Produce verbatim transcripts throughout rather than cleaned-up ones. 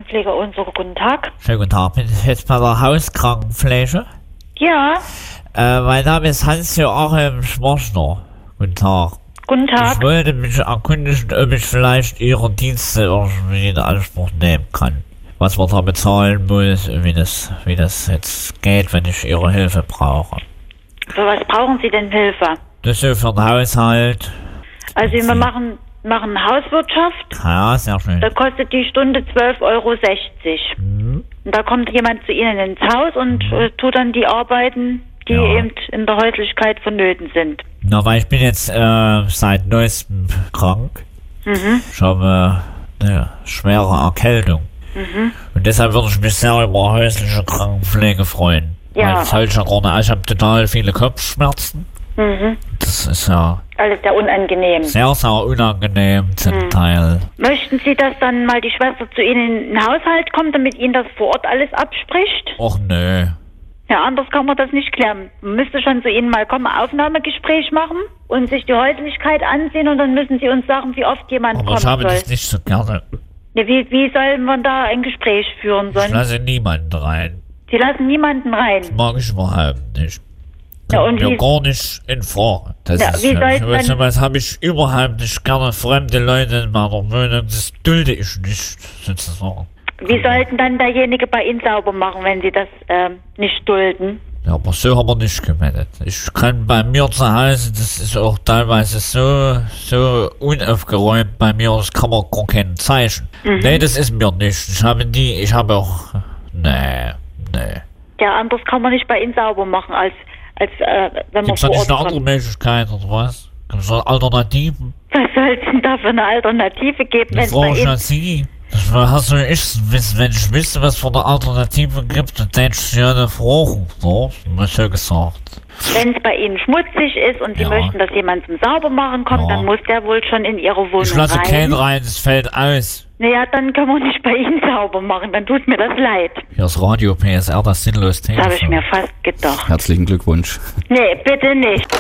Krankenpfleger unsere guten Tag. Schönen guten Tag, bin ich jetzt bei der Hauskrankenpflege? Ja, Äh, mein Name ist Hans-Joachim Schmorchner. Guten Tag. guten Tag. Ich wollte mich erkundigen, ob ich vielleicht Ihre Dienste irgendwie in Anspruch nehmen kann. Was man da bezahlen muss, wie das, wie das jetzt geht, wenn ich Ihre Hilfe brauche. Für was brauchen Sie denn Hilfe? Das ist für den Haushalt. Also wir machen, machen Hauswirtschaft. Ja, sehr schön. Da kostet die Stunde zwölf Euro sechzig. Mhm. Und da kommt jemand zu Ihnen ins Haus und äh, tut dann die Arbeiten, die Ja. eben in der Häuslichkeit vonnöten sind. Na, weil ich bin jetzt äh, seit neuestem krank. Mhm. Ich habe äh, eine schwere Erkältung. Mhm. Und deshalb würde ich mich sehr über häusliche Krankenpflege freuen. Ja. Weil das halte ich ja gerne. Ich habe total viele Kopfschmerzen. Mhm. Das ist ja Alles sehr unangenehm. sehr, sehr unangenehm zum Mhm. Teil. Möchten Sie, dass dann mal die Schwester zu Ihnen in den Haushalt kommt, damit Ihnen das vor Ort alles abspricht? Och nö. Ja, anders kann man das nicht klären. Man müsste schon zu Ihnen mal kommen, Aufnahmegespräch machen und sich die Häuslichkeit ansehen und dann müssen Sie uns sagen, wie oft jemand Aber kommen ich habe soll. das nicht so gerne. Ja, wie, wie soll man da ein Gespräch führen Ich sollen? lasse niemanden rein. Sie lassen niemanden rein. Mag ich überhaupt nicht. Ja, Kommt und mir wie- gar nicht in Frage. Das Ja, ist, wie ja- soll ich weiß man- nicht, was habe ich überhaupt nicht gerne fremde Leute in meiner Wohnung. Das dulde ich nicht, sozusagen. Wie sollten dann derjenige bei Ihnen sauber machen, wenn Sie das ähm, nicht dulden? Ja, aber so haben wir nicht gemeldet. Ich kann bei mir zu Hause, das ist auch teilweise so, so unaufgeräumt bei mir, das kann man gar kein Zeichen. Mhm. Nee, das ist mir nicht. Ich habe nie, ich habe auch, nee, nee. Ja, anders kann man nicht bei Ihnen sauber machen, als, als äh, wenn man Gibt's da vor nicht Ort eine andere kommt. Möglichkeit oder was? Gibt's da Alternativen? Was soll es denn da für eine Alternative geben, wenn Das es bei frage ich Ihnen... an Sie. Das hast du ich wissen, wenn ich wüsste, was für eine Alternative gibt, dann hätte ich ja eine Frage, so, mal so gesagt. Wenn es bei Ihnen schmutzig ist und Sie Ja. möchten, dass jemand zum Saubermachen kommt, Ja. dann muss der wohl schon in Ihre Wohnung Ich lasse rein. keinen rein, das fällt aus. Naja, dann können wir nicht bei Ihnen sauber machen, dann tut mir das leid. Hier ist Radio P S R, das sinnlos Das habe ich Telefon. mir fast gedacht. Herzlichen Glückwunsch. Nee, bitte nicht.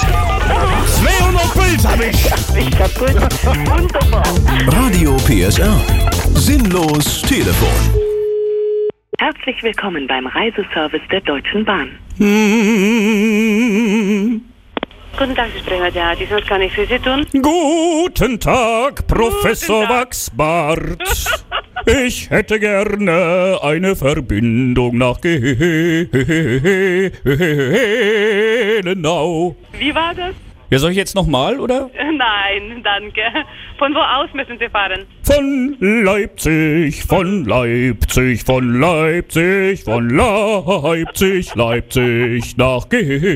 zweihundert Bild hab ich. Ich kaputt. Wunderbar. Radio P S R. Sinnlos Telefon. Herzlich willkommen beim Reiseservice der Deutschen Bahn. Guten Tag, Sie sprechen mit der Hadi. Was kann ich für Sie tun? Guten Tag, Professor Guten Tag. Wachsbart. Ich hätte gerne eine Verbindung nach Gelenau. Wie war das? Ja, soll ich jetzt nochmal, oder? Nein, danke. Von wo aus müssen Sie fahren? Von Leipzig, von Leipzig, von Leipzig, von Leipzig, Leipzig nach Gelenau.